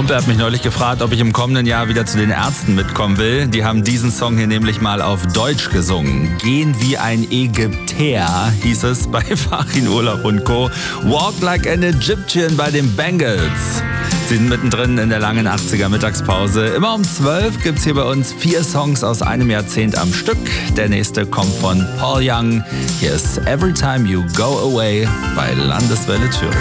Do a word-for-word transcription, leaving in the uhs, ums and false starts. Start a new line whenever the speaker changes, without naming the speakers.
Kumpel hat mich neulich gefragt, ob ich im kommenden Jahr wieder zu den Ärzten mitkommen will. Die haben diesen Song hier nämlich mal auf Deutsch gesungen. Gehen wie ein Ägypter, hieß es bei Farin Urlaub und Co. Walk like an Egyptian bei den Bengals. Sie sind mittendrin in der langen achtziger Mittagspause. Immer um zwölf gibt's hier bei uns vier Songs aus einem Jahrzehnt am Stück. Der nächste kommt von Paul Young. Hier ist Every Time You Go Away bei Landeswelle Thüringen.